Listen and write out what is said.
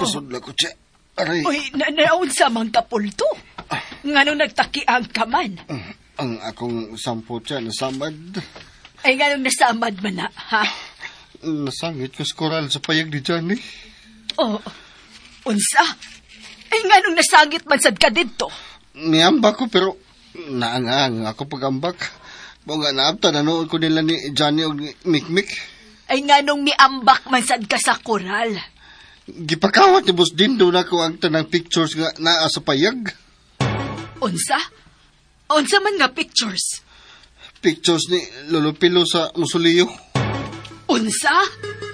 Pasod lang ko siya. Aray. Uy, naunsa mang kapulto. Ngano nagtakiang ka man? Ang akong sampo siya nasamad. Ay ngano nasamad man na, ha? Nasangit ko sa koral sa payag ni Johnny. Oh, unsa? Ay ngano nasangit man sad ka dito? Niambak ko pero naangang ako pag-ambak. Mga naabta, nanood ko nila ni Johnny o Mikmik. Ay nganong miambak man sad ka sa koral? Gipakawat ni Boss Dindo na ko ang tanang pictures nga naa sa payag. Unsa? Unsa man nga pictures? Pictures ni Lolo Pilo sa Musolio. Unsa?